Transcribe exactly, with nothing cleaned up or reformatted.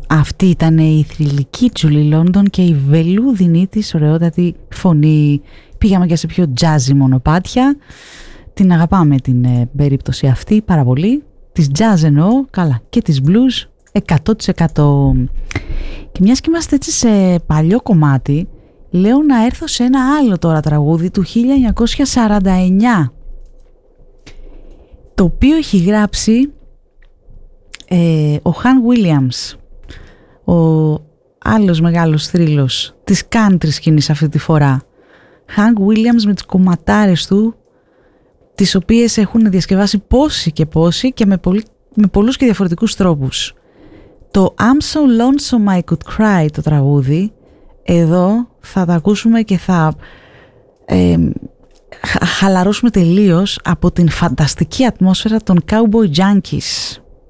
Αυτή ήταν η θρυλική Julie London και η βελούδινη της ωραιότατη φωνή. Πήγαμε και σε πιο jazzy μονοπάτια. Την αγαπάμε την ε, περίπτωση αυτή πάρα πολύ. Της jazz εννοώ, καλά, και της blues εκατό τοις εκατό. Και μιας και είμαστε έτσι σε παλιό κομμάτι, λέω να έρθω σε ένα άλλο τώρα τραγούδι του χίλια εννιακόσια σαράντα εννιά, το οποίο έχει γράψει ε, ο Hank Williams, ο άλλος μεγάλος θρύλος της country σκηνής αυτή τη φορά. Hank Williams με τις κομματάρες του, τις οποίες έχουν διασκευάσει πόσοι και πόσοι και με, πολύ, με πολλούς και διαφορετικούς τρόπους. Το I'm so lonesome I could cry, το τραγούδι, εδώ θα τα ακούσουμε και θα ε, χαλαρώσουμε τελείως από την φανταστική ατμόσφαιρα των Cowboy Junkies.